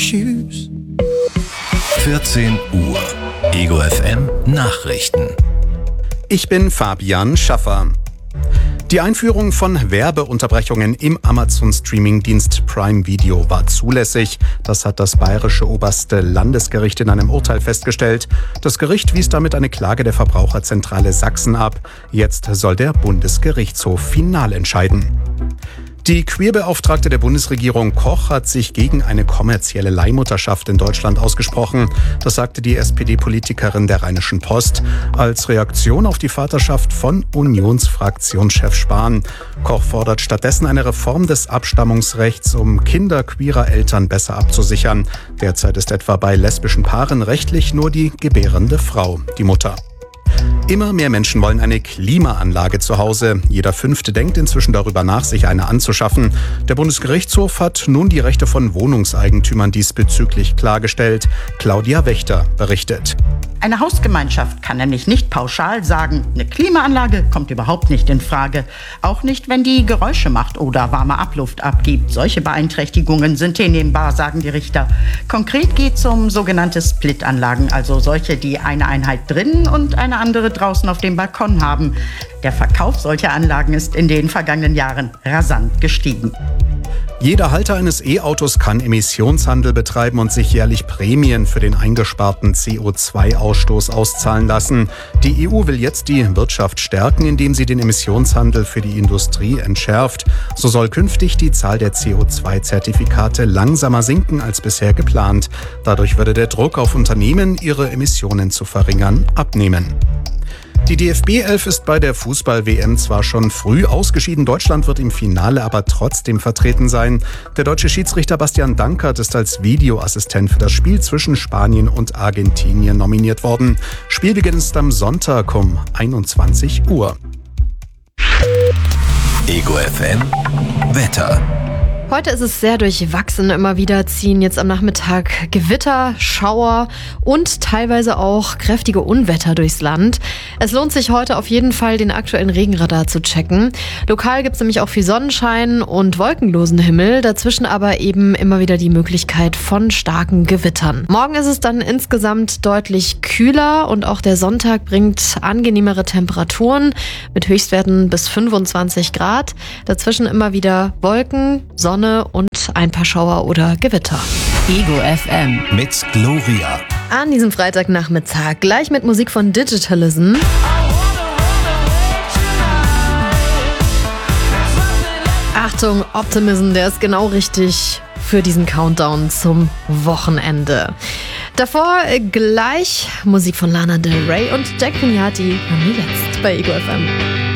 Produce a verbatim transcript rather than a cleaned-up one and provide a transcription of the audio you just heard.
shoes. vierzehn Uhr. Ego F M Nachrichten. Ich bin Fabian Schaffer. Die Einführung von Werbeunterbrechungen im Amazon-Streaming-Dienst Prime Video war zulässig. Das hat das Bayerische Oberste Landesgericht in einem Urteil festgestellt. Das Gericht wies damit eine Klage der Verbraucherzentrale Sachsen ab. Jetzt soll der Bundesgerichtshof final entscheiden. Die Queerbeauftragte der Bundesregierung Koch hat sich gegen eine kommerzielle Leihmutterschaft in Deutschland ausgesprochen. Das sagte die S P D-Politikerin der Rheinischen Post als Reaktion auf die Vaterschaft von Unionsfraktionschef Spahn. Koch fordert stattdessen eine Reform des Abstammungsrechts, um Kinder queerer Eltern besser abzusichern. Derzeit ist etwa bei lesbischen Paaren rechtlich nur die gebärende Frau die Mutter. Immer mehr Menschen wollen eine Klimaanlage zu Hause. Jeder Fünfte denkt inzwischen darüber nach, sich eine anzuschaffen. Der Bundesgerichtshof hat nun die Rechte von Wohnungseigentümern diesbezüglich klargestellt. Claudia Wächter berichtet. Eine Hausgemeinschaft kann nämlich nicht pauschal sagen, eine Klimaanlage kommt überhaupt nicht in Frage. Auch nicht, wenn die Geräusche macht oder warme Abluft abgibt. Solche Beeinträchtigungen sind hinnehmbar, sagen die Richter. Konkret geht es um sogenannte Split-Anlagen, also solche, die eine Einheit drinnen und eine andere draußen auf dem Balkon haben. Der Verkauf solcher Anlagen ist in den vergangenen Jahren rasant gestiegen. Jeder Halter eines E-Autos kann Emissionshandel betreiben und sich jährlich Prämien für den eingesparten C O zwei Ausstoß auszahlen lassen. Die E U will jetzt die Wirtschaft stärken, indem sie den Emissionshandel für die Industrie entschärft. So soll künftig die Zahl der C O zwei Zertifikate langsamer sinken als bisher geplant. Dadurch würde der Druck auf Unternehmen, ihre Emissionen zu verringern, abnehmen. Die D F B elf ist bei der Fußball-W M zwar schon früh ausgeschieden, Deutschland wird im Finale aber trotzdem vertreten sein. Der deutsche Schiedsrichter Bastian Dankert ist als Videoassistent für das Spiel zwischen Spanien und Argentinien nominiert worden. Spielbeginn ist am Sonntag um einundzwanzig Uhr. Ego F M Wetter. Heute ist es sehr durchwachsen. Immer wieder ziehen jetzt am Nachmittag Gewitter, Schauer und teilweise auch kräftige Unwetter durchs Land. Es lohnt sich heute auf jeden Fall, den aktuellen Regenradar zu checken. Lokal gibt es nämlich auch viel Sonnenschein und wolkenlosen Himmel. Dazwischen aber eben immer wieder die Möglichkeit von starken Gewittern. Morgen ist es dann insgesamt deutlich kühler und auch der Sonntag bringt angenehmere Temperaturen mit Höchstwerten bis fünfundzwanzig Grad. Dazwischen immer wieder Wolken, Sonne und ein paar Schauer oder Gewitter. Ego F M mit Gloria. An diesem Freitagnachmittag gleich mit Musik von Digitalism. Achtung, Optimism, der ist genau richtig für diesen Countdown zum Wochenende. Davor gleich Musik von Lana Del Rey und Jack Vignati. Haben wir jetzt bei Ego F M.